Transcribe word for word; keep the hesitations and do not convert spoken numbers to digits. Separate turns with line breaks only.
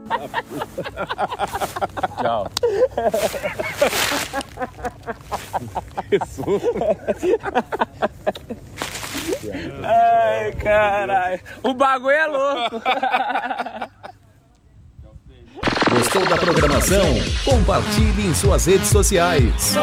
Tchau. Que susto. Ai, caralho. O bagulho é louco.
Gostou da programação? Compartilhe em suas redes sociais.